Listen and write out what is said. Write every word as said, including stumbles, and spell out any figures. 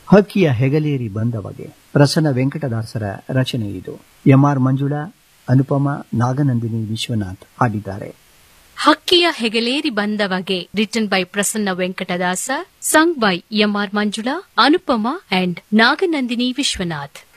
ಹಕ್ಕಿಯ ಹೆಗಲೇರಿ ಬಂದವಗೆ ಪ್ರಸನ್ನ ವೆಂಕಟದಾಸರ ರಚನೆ ಇದು. ಎಂ ಆರ್ ಮಂಜುಳಾ, ಅನುಪಮ, ನಾಗನಂದಿನಿ ವಿಶ್ವನಾಥ್ ಹಾಡಿದ್ದಾರೆ. ಹಕ್ಕಿಯ ಹೆಗಲೇರಿ ಬಂದವಗೆ written by Prasanna ವೆಂಕಟದಾಸ, sung by M R Manjula, Anupama and ನಾಗನಂದಿನಿ Vishwanath.